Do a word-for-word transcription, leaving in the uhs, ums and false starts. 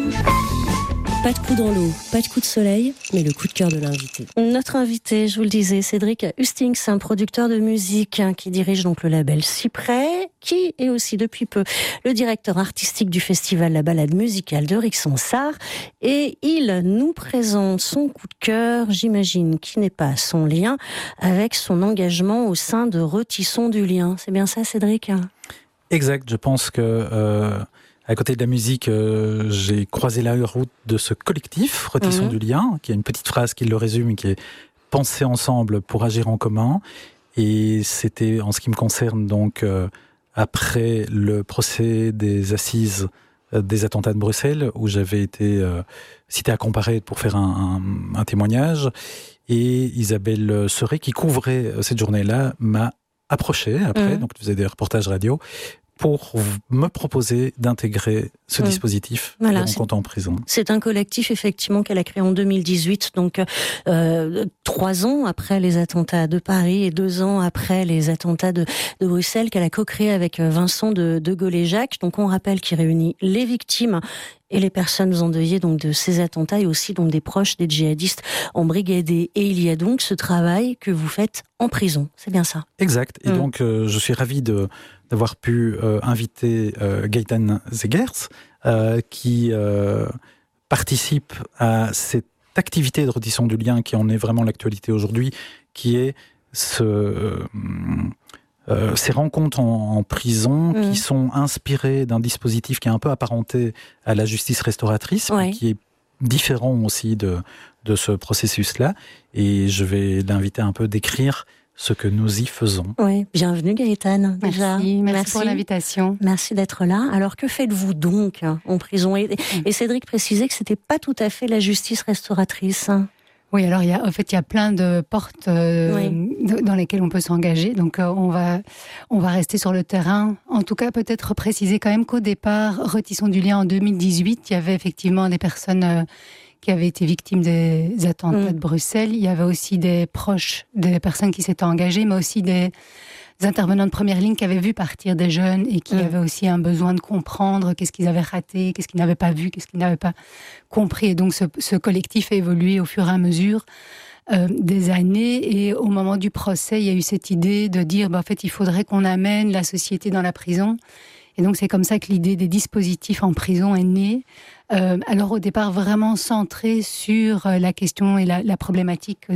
Pas de coup dans l'eau, pas de coup de soleil, mais le coup de cœur de l'invité. Notre invité, je vous le disais, Cédric Hustings, un producteur de musique hein, qui dirige donc le label Cyprès, qui est aussi depuis peu le directeur artistique du festival La Balade musicale de Rixensart. Et il nous présente son coup de cœur, j'imagine, qui n'est pas sans lien avec son engagement au sein de Retissons du lien. C'est bien ça, Cédric ? Exact, je pense que... Euh... À côté de la musique, euh, j'ai croisé la route de ce collectif, Retissons mmh. du lien, qui a une petite phrase qui le résume, qui est « penser ensemble pour agir en commun ». Et c'était, en ce qui me concerne, donc, euh, après le procès des assises euh, des attentats de Bruxelles, où j'avais été euh, cité à comparaître pour faire un, un, un témoignage. Et Isabelle Serret, qui couvrait cette journée-là, m'a approché après, mmh. donc je faisais des reportages radio, pour me proposer d'intégrer ce mmh. dispositif voilà, de rencontre en prison. C'est un collectif, effectivement, qu'elle a créé en deux mille dix-huit, donc euh, trois ans après les attentats de Paris et deux ans après les attentats de, de Bruxelles, qu'elle a co-créé avec Vincent de, de Gaulle-et-Jacques. Donc on rappelle qu'il réunit les victimes et les personnes endeuillées donc de ces attentats et aussi donc des proches des djihadistes embrigadés. Et il y a donc ce travail que vous faites en prison, c'est bien ça ? Exact. Et mmh. donc euh, je suis ravi de d'avoir pu euh, inviter euh, Gaëtan Zegers, euh, qui euh, participe à cette activité de Retissons du lien qui en est vraiment l'actualité aujourd'hui, qui est ce, euh, euh, ces rencontres en, en prison mmh. qui sont inspirées d'un dispositif qui est un peu apparenté à la justice restauratrice, ouais. mais qui est différent aussi de, de ce processus-là. Et je vais l'inviter un peu décrire ce que nous y faisons. Oui, bienvenue Gaëtan. Déjà. Merci, merci, merci pour l'invitation. Merci d'être là. Alors que faites-vous donc en prison ? Et, et Cédric précisait que c'était pas tout à fait la justice restauratrice. Oui, alors il y a, en fait, il y a plein de portes euh, oui. dans lesquelles on peut s'engager. Donc, euh, on va, on va rester sur le terrain. En tout cas, peut-être préciser quand même qu'au départ, Retissons du lien en deux mille dix-huit, il y avait effectivement des personnes euh, qui avaient été victimes des attentats mmh. de Bruxelles. Il y avait aussi des proches des personnes qui s'étaient engagées, mais aussi des intervenants de première ligne qui avaient vu partir des jeunes et qui mmh. avaient aussi un besoin de comprendre qu'est-ce qu'ils avaient raté, qu'est-ce qu'ils n'avaient pas vu, qu'est-ce qu'ils n'avaient pas compris. Et donc, ce, ce collectif a évolué au fur et à mesure euh, des années. Et au moment du procès, il y a eu cette idée de dire, bah, en fait, il faudrait qu'on amène la société dans la prison. Et donc, c'est comme ça que l'idée des dispositifs en prison est née. Euh, alors, au départ, vraiment centrée sur la question et la, la problématique